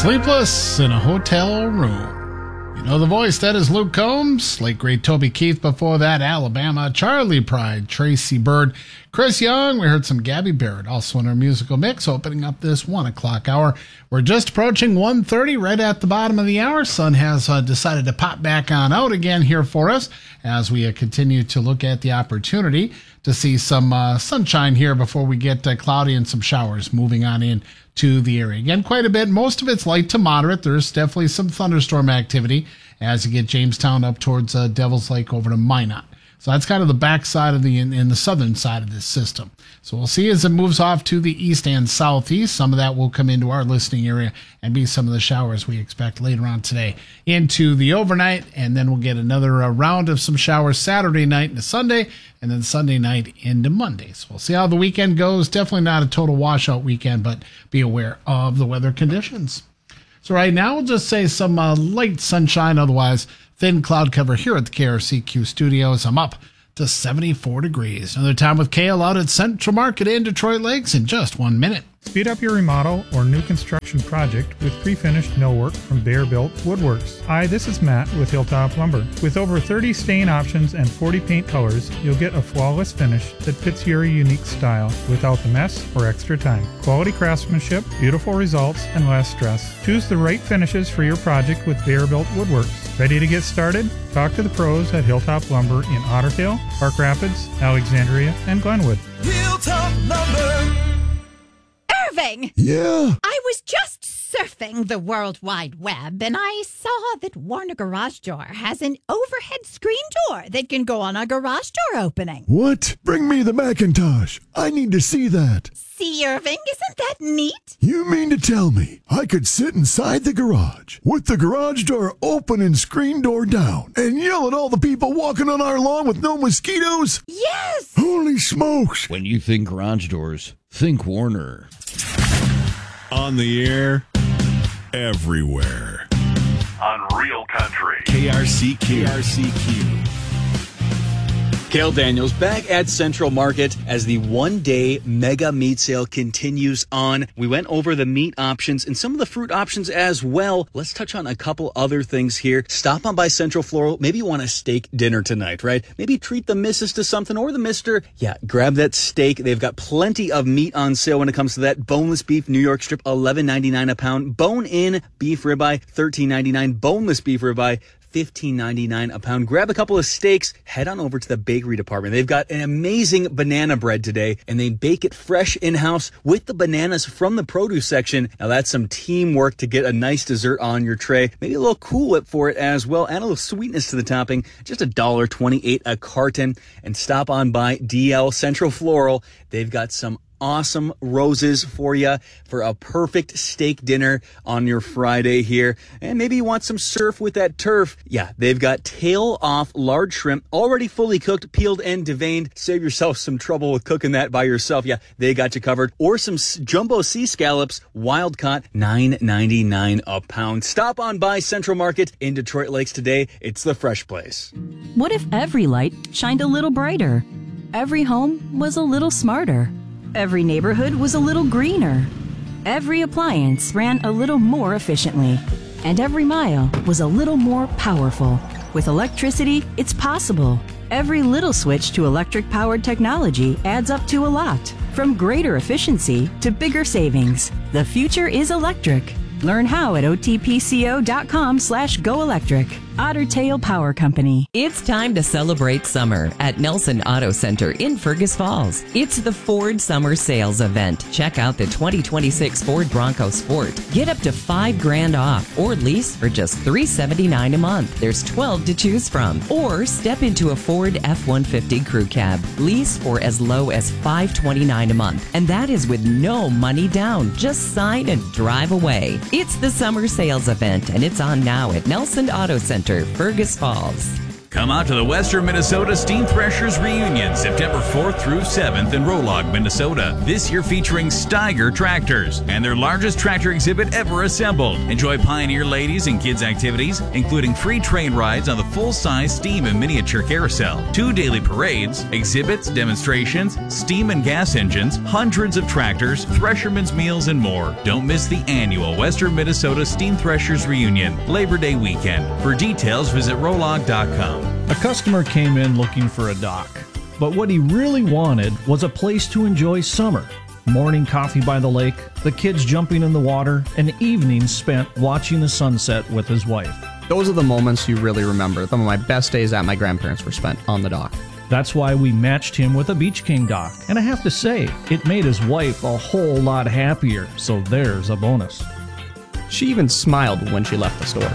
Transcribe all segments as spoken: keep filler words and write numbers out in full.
Sleepless in a Hotel Room. You know the voice, that is Luke Combs. Late great Toby Keith before that, Alabama. Charlie Pride, Tracy Bird, Chris Young. We heard some Gabby Barrett also in our musical mix, opening up this one o'clock hour. We're just approaching one thirty, right at the bottom of the hour. Sun has uh, decided to pop back on out again here for us as we uh, continue to look at the opportunity to see some uh, sunshine here before we get uh, cloudy and some showers moving on in to the area. Again, quite a bit. Most of it's light to moderate. There's definitely some thunderstorm activity as you get Jamestown up towards uh, Devil's Lake over to Minot. So that's kind of the back side of the, in, in the southern side of this system. So we'll see as it moves off to the east and southeast. Some of that will come into our listening area and be some of the showers we expect later on today into the overnight. And then we'll get another uh, round of some showers Saturday night into Sunday, and then Sunday night into Monday. So we'll see how the weekend goes. Definitely not a total washout weekend, but be aware of the weather conditions. So right now, we'll just say some uh, light sunshine, otherwise thin cloud cover here at the K R C Q studios. I'm up to seventy-four degrees. Another time with Kale out at Central Market in Detroit Lakes in just one minute. Speed up your remodel or new construction project with pre-finished millwork from Bear Built Woodworks. Hi, this is Matt with Hilltop Lumber. With over thirty stain options and forty paint colors, you'll get a flawless finish that fits your unique style without the mess or extra time. Quality craftsmanship, beautiful results, and less stress. Choose the right finishes for your project with Bear Built Woodworks. Ready to get started? Talk to the pros at Hilltop Lumber in Otter Tail, Park Rapids, Alexandria, and Glenwood. Hilltop Lumber. Irving! Yeah? I was just surfing the World Wide Web, and I saw that Warner Garage Door has an overhead screen door that can go on a garage door opening. What? Bring me the Macintosh. I need to see that. See, Irving, isn't that neat? You mean to tell me I could sit inside the garage with the garage door open and screen door down and yell at all the people walking on our lawn with no mosquitoes? Yes! Holy smokes! When you think garage doors, think Warner. On the air, everywhere. On Real Country. K R C Q. K R C Q. Cale Daniels back at Central Market as the one-day mega meat sale continues on. We went over the meat options and some of the fruit options as well. Let's touch on a couple other things here. Stop on by Central Floral. Maybe you want a steak dinner tonight, right? Maybe treat the missus to something or the mister. Yeah, grab that steak. They've got plenty of meat on sale when it comes to that. Boneless beef New York strip, eleven ninety-nine a pound. Bone-in beef ribeye, thirteen ninety-nine. Boneless beef ribeye, fifteen ninety-nine a pound. Grab a couple of steaks, head on over to the bakery department. They've got an amazing banana bread today, and they bake it fresh in-house with the bananas from the produce section. Now that's some teamwork to get a nice dessert on your tray. Maybe a little Cool Whip for it as well. Add a little sweetness to the topping. Just one dollar twenty-eight a carton. And stop on by D L Central Floral. They've got some awesome roses for you for a perfect steak dinner on your Friday here. And maybe you want some surf with that turf. Yeah, they've got tail off large shrimp, already fully cooked, peeled and deveined. Save yourself some trouble with cooking that by yourself. Yeah, they got you covered. Or some jumbo sea scallops, wild caught, nine ninety-nine a pound. Stop on by Central Market in Detroit Lakes today. It's the fresh place. What if every light shined a little brighter? Every home was a little smarter. Every neighborhood was a little greener. Every appliance ran a little more efficiently. And every mile was a little more powerful. With electricity, it's possible. Every little switch to electric-powered technology adds up to a lot. From greater efficiency to bigger savings. The future is electric. Learn how at otpco.com slash go electric. Otter Tail Power Company. It's time to celebrate summer at Nelson Auto Center in Fergus Falls. It's the Ford Summer Sales Event. Check out the twenty twenty-six Ford Bronco Sport. Get up to five grand off or lease for just three seventy-nine a month. There's twelve to choose from. Or step into a Ford F one fifty Crew Cab. Lease for as low as five twenty-nine a month. And that is with no money down. Just sign and drive away. It's the Summer Sales Event, and it's on now at Nelson Auto Center, Fergus Falls. Come out to the Western Minnesota Steam Threshers Reunion September fourth through seventh in Rolog, Minnesota. This year featuring Steiger tractors and their largest tractor exhibit ever assembled. Enjoy Pioneer ladies and kids activities, including free train rides on the full-size steam and miniature carousel, two daily parades, exhibits, demonstrations, steam and gas engines, hundreds of tractors, threshermen's meals, and more. Don't miss the annual Western Minnesota Steam Threshers Reunion, Labor Day weekend. For details, visit rolog dot com. A customer came in looking for a dock, but what he really wanted was a place to enjoy summer. Morning coffee by the lake, the kids jumping in the water, and evenings spent watching the sunset with his wife. Those are the moments you really remember. Some of my best days at my grandparents were spent on the dock. That's why we matched him with a Beach King dock. And I have to say, it made his wife a whole lot happier, so there's a bonus. She even smiled when she left the store.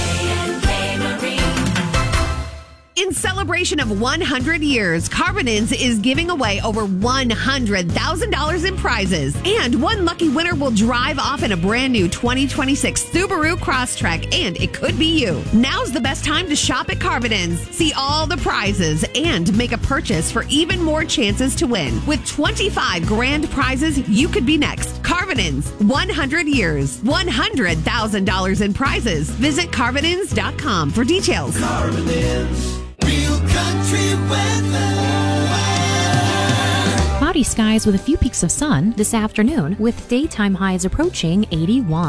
In celebration of one hundred years, Carbonins is giving away over one hundred thousand dollars in prizes. And one lucky winner will drive off in a brand new twenty twenty-six Subaru Crosstrek, and it could be you. Now's the best time to shop at Carbonins. See all the prizes and make a purchase for even more chances to win. With twenty-five grand prizes, you could be next. Carbonins, one hundred years, one hundred thousand dollars in prizes. Visit Carbonins dot com for details. Carbonins. Real country weather. Cloudy skies with a few peaks of sun this afternoon, with daytime highs approaching eighty-one.